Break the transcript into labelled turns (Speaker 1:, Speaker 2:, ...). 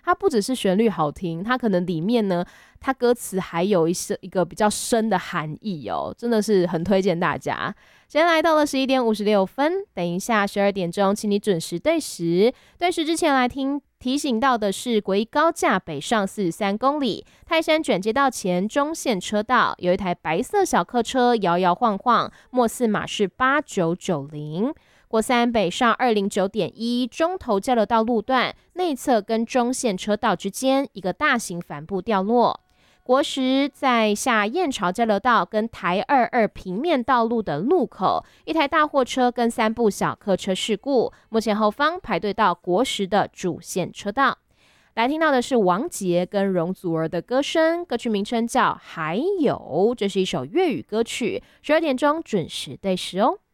Speaker 1: 它不只是旋律好听，它可能里面呢，它歌词还有一个比较深的含义哦，真的是很推荐大家。时间来到了11:56，等一下12点钟，请你准时对时。对时之前来提醒到的是，国一高架北上43公里，泰山转接道前中线车道有一台白色小客车摇摇晃晃，末四码是8990。国三北上209.1中投交流道路段内侧跟中线车道之间一个大型帆布掉落。国十在下燕巢交流道跟台22平面道路的路口，一台大货车跟3部小客车事故，目前后方排队到国十的主线车道。来听到的是王杰跟容祖儿的歌声，歌曲名称叫《还有》，这是一首粤语歌曲。12点钟准时对时哦。